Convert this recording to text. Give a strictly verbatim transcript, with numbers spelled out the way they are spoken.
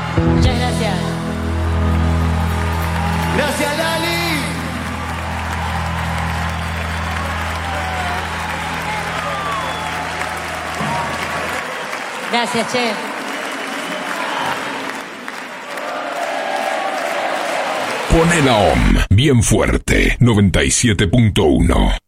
Muchas gracias. Gracias, Lali. Gracias, che. Pone la O M bien fuerte, noventa y siete punto uno.